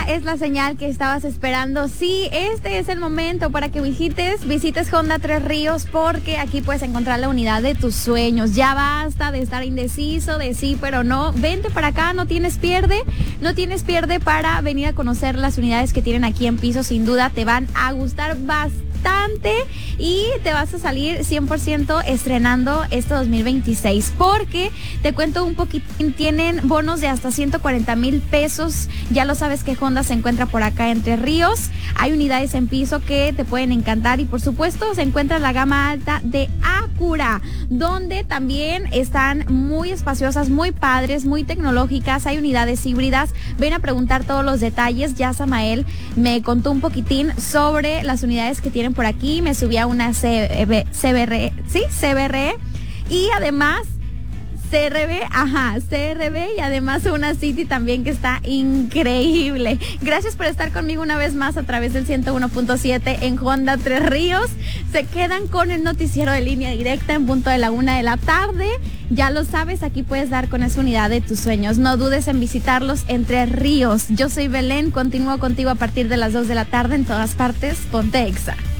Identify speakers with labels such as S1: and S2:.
S1: es la señal que estabas esperando. Sí, este es el momento para que visites Honda Tres Ríos, porque aquí puedes encontrar la unidad de tus sueños. Ya basta de estar indeciso, de sí pero no. Vente para acá, no tienes pierde para venir a conocer las unidades que tienen aquí en piso. Sin duda te van a gustar bastante y te vas a salir 100% estrenando este 2026, porque te cuento un poquitín, tienen bonos de hasta 140,000 pesos. Ya lo sabes que Honda se encuentra por acá en Tres Ríos. Hay unidades en piso que te pueden encantar y por supuesto se encuentra la gama alta de Acura, donde también están muy espaciosas, muy padres, muy tecnológicas. Hay unidades híbridas. Ven a preguntar todos los detalles. Ya Samael me contó un poquitín sobre las unidades que tienen por aquí. Me subí a una CBR y además CRB y además una City también que está increíble. Gracias por estar conmigo una vez más a través del 101.7 en Honda Tres Ríos. Se quedan con el noticiero de Línea Directa en punto de la 1 de la tarde. Ya lo sabes, aquí puedes dar con esa unidad de tus sueños. No dudes en visitarlos en Tres Ríos. Yo soy Belén, continúo contigo a partir de las 2 de la tarde en todas partes. Ponte Exa.